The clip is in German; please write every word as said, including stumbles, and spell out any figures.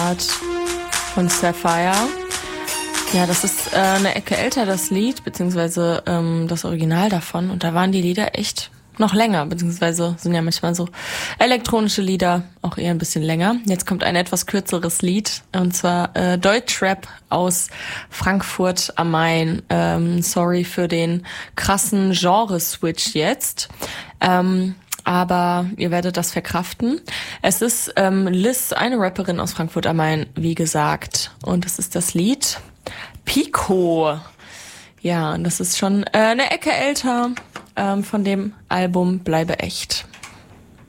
Heart von Sapphire. Ja, das ist äh, eine Ecke älter, das Lied, beziehungsweise ähm, das Original davon. Und da waren die Lieder echt noch länger, beziehungsweise sind ja manchmal so elektronische Lieder auch eher ein bisschen länger. Jetzt kommt ein etwas kürzeres Lied, und zwar äh, Deutschrap aus Frankfurt am Main. Ähm, sorry für den krassen Genre-Switch jetzt. Ähm, aber ihr werdet das verkraften. Es ist ähm, Liz, eine Rapperin aus Frankfurt am Main, wie gesagt. Und es ist das Lied Pico. Ja, und das ist schon äh, eine Ecke älter ähm, von dem Album Bleibe echt.